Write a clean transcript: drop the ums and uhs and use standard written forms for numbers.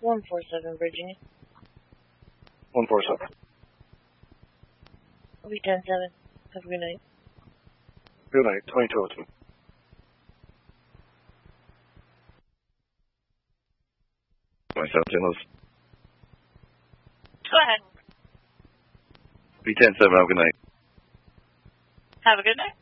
147 Virginia. 147. I'll be 10-7. Have a good night. Good night. 2202. Go ahead. Be 10-7. Have a good night. Have a good night.